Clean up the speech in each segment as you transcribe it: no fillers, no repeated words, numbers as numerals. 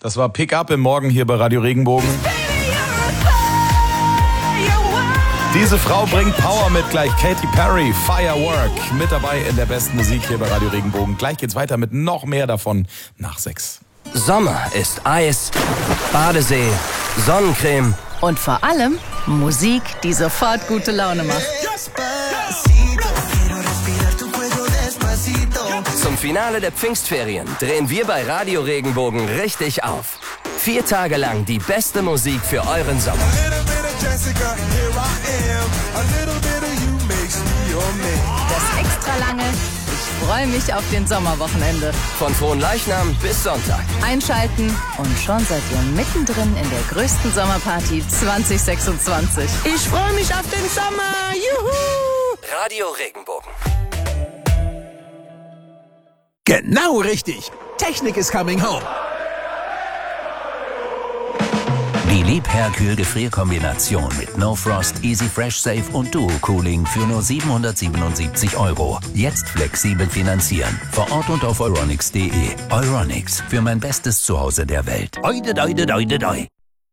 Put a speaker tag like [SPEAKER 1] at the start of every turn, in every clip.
[SPEAKER 1] Das war Pick Up im Morgen hier bei Radio Regenbogen. Diese Frau bringt Power mit, gleich Katy Perry, Firework, mit dabei in der besten Musik hier bei Radio Regenbogen. Gleich geht's weiter mit noch mehr davon nach 6.
[SPEAKER 2] Sommer ist Eis, Badesee, Sonnencreme
[SPEAKER 3] und vor allem Musik, die sofort gute Laune macht.
[SPEAKER 2] Zum Finale der Pfingstferien drehen wir bei Radio Regenbogen richtig auf. 4 Tage lang die beste Musik für euren Sommer.
[SPEAKER 3] Das extra lange Ich freue mich auf den Sommerwochenende.
[SPEAKER 2] Von Fronleichnam bis Sonntag.
[SPEAKER 3] Einschalten und schon seid ihr mittendrin in der größten Sommerparty 2026.
[SPEAKER 4] Ich freue mich auf den Sommer. Juhu!
[SPEAKER 2] Radio Regenbogen.
[SPEAKER 5] Genau richtig. Technik is coming home.
[SPEAKER 6] Die Liebherr-Kühl-Gefrier-Kombination mit No Frost, Easy Fresh Safe und Duo Cooling für nur 777 €. Jetzt flexibel finanzieren. Vor Ort und auf euronics.de. Euronics, für mein bestes Zuhause der Welt. Oide, doide, doide, doi.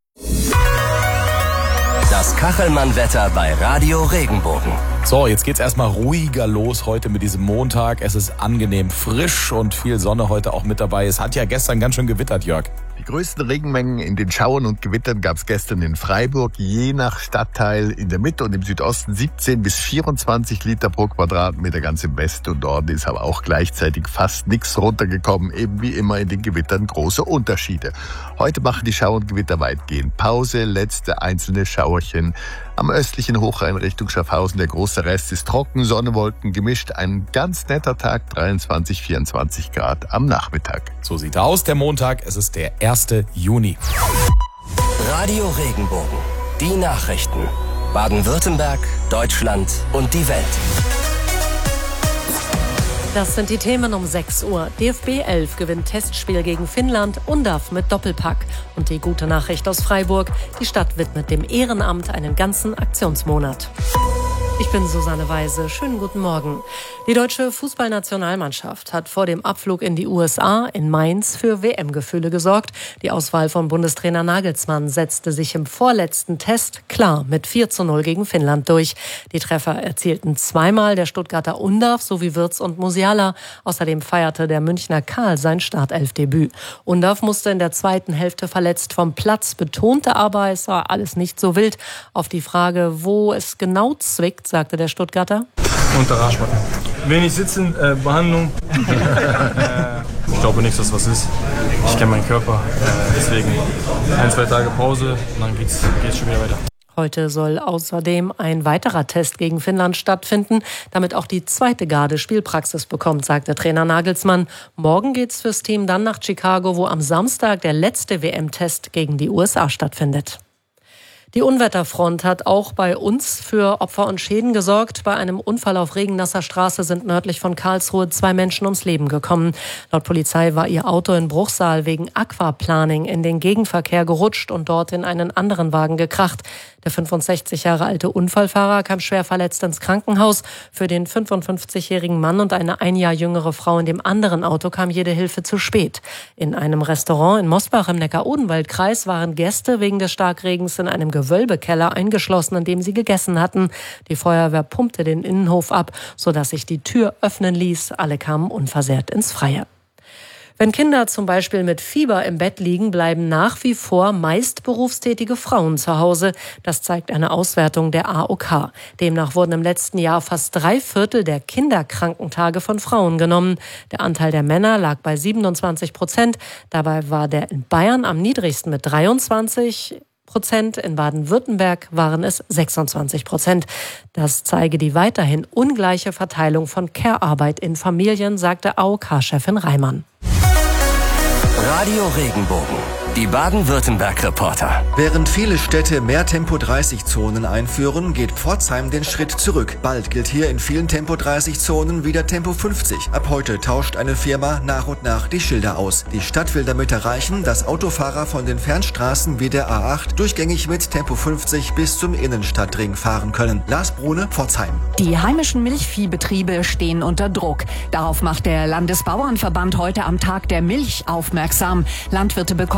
[SPEAKER 2] Das Kachelmann-Wetter bei Radio Regenbogen.
[SPEAKER 1] So, jetzt geht's erstmal ruhiger los heute mit diesem Montag. Es ist angenehm frisch und viel Sonne heute auch mit dabei. Es hat ja gestern ganz schön gewittert, Jörg.
[SPEAKER 7] Die größten Regenmengen in den Schauern und Gewittern gab es gestern in Freiburg, je nach Stadtteil in der Mitte und im Südosten 17 bis 24 Liter pro Quadratmeter. Ganz im Westen und Norden ist aber auch gleichzeitig fast nichts runtergekommen. Eben wie immer in den Gewittern große Unterschiede. Heute machen die Schauer und Gewitter weitgehend Pause, letzte einzelne Schauerchen am östlichen Hochrhein Richtung Schaffhausen. Der große Rest ist trocken, Sonne, Wolken gemischt. Ein ganz netter Tag, 23, 24 Grad am Nachmittag.
[SPEAKER 1] So sieht er aus, der Montag. Es ist der 1. Juni.
[SPEAKER 2] Radio Regenbogen. Die Nachrichten. Baden-Württemberg, Deutschland und die Welt.
[SPEAKER 8] Das sind die Themen um 6 Uhr. DFB 11 gewinnt Testspiel gegen Finnland, Undav mit Doppelpack. Und die gute Nachricht aus Freiburg, die Stadt widmet dem Ehrenamt einen ganzen Aktionsmonat. Ich bin Susanne Weise. Schönen guten Morgen. Die deutsche Fußballnationalmannschaft hat vor dem Abflug in die USA in Mainz für WM-Gefühle gesorgt. Die Auswahl von Bundestrainer Nagelsmann setzte sich im vorletzten Test klar mit 4:0 gegen Finnland durch. Die Treffer erzielten zweimal der Stuttgarter Undav sowie Wirtz und Musiala. Außerdem feierte der Münchner Karl sein Startelfdebüt. Undav musste in der zweiten Hälfte verletzt vom Platz, betonte aber, es war alles nicht so wild. Auf die Frage, wo es genau zwickt, sagte der Stuttgarter:
[SPEAKER 9] Unter Arschbacken. Wenig sitzen, Behandlung. Ich glaube nicht, dass was ist. Ich kenne meinen Körper. Deswegen 1-2 Tage Pause und dann geht's schon wieder weiter.
[SPEAKER 8] Heute soll außerdem ein weiterer Test gegen Finnland stattfinden, damit auch die zweite Garde Spielpraxis bekommt, sagte Trainer Nagelsmann. Morgen geht's fürs Team dann nach Chicago, wo am Samstag der letzte WM-Test gegen die USA stattfindet. Die Unwetterfront hat auch bei uns für Opfer und Schäden gesorgt. Bei einem Unfall auf regennasser Straße sind nördlich von Karlsruhe 2 Menschen ums Leben gekommen. Laut Polizei war ihr Auto in Bruchsal wegen Aquaplaning in den Gegenverkehr gerutscht und dort in einen anderen Wagen gekracht. Der 65 Jahre alte Unfallfahrer kam schwer verletzt ins Krankenhaus. Für den 55-jährigen Mann und eine 1 Jahr jüngere Frau in dem anderen Auto kam jede Hilfe zu spät. In einem Restaurant in Mosbach im Neckar-Odenwald-Kreis waren Gäste wegen des Starkregens in einem Gewölbekeller eingeschlossen, in dem sie gegessen hatten. Die Feuerwehr pumpte den Innenhof ab, sodass sich die Tür öffnen ließ. Alle kamen unversehrt ins Freie. Wenn Kinder zum Beispiel mit Fieber im Bett liegen, bleiben nach wie vor meist berufstätige Frauen zu Hause. Das zeigt eine Auswertung der AOK. Demnach wurden im letzten Jahr fast 3/4 der Kinderkrankentage von Frauen genommen. Der Anteil der Männer lag bei 27%. Dabei war der in Bayern am niedrigsten mit 23%. In Baden-Württemberg waren es 26%. Das zeige die weiterhin ungleiche Verteilung von Care-Arbeit in Familien, sagte AOK-Chefin Reimann.
[SPEAKER 2] Radio Regenbogen. Die Baden-Württemberg-Reporter.
[SPEAKER 10] Während viele Städte mehr Tempo-30-Zonen einführen, geht Pforzheim den Schritt zurück. Bald gilt hier in vielen Tempo-30-Zonen wieder Tempo 50. Ab heute tauscht eine Firma nach und nach die Schilder aus. Die Stadt will damit erreichen, dass Autofahrer von den Fernstraßen wie der A8 durchgängig mit Tempo 50 bis zum Innenstadtring fahren können. Lars Brune, Pforzheim.
[SPEAKER 11] Die heimischen Milchviehbetriebe stehen unter Druck. Darauf macht der Landesbauernverband heute am Tag der Milch aufmerksam. Landwirte bekommen